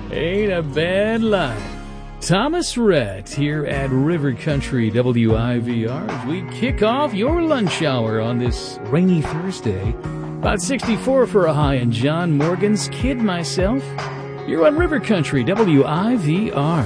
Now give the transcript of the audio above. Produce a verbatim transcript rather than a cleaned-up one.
Ain't a bad life. Thomas Rhett here at River Country W I V R as we kick off your lunch hour on this rainy Thursday. About sixty-four for a high in John Morgan's Kid Myself. You're on River Country W I V R.